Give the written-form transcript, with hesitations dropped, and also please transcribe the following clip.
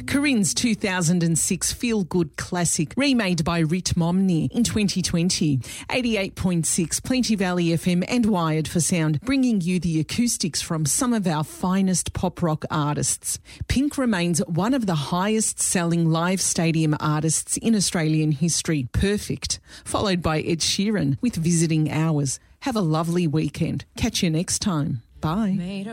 Corinne's 2006 feel-good classic, remade by Rit Momney in 2020. 88.6 Plenty Valley FM and Wired for Sound, bringing you the acoustics from some of our finest pop rock artists. Pink remains one of the highest-selling live stadium artists in Australian history, Perfect, followed by Ed Sheeran with Visiting Hours. Have a lovely weekend. Catch you next time. Bye.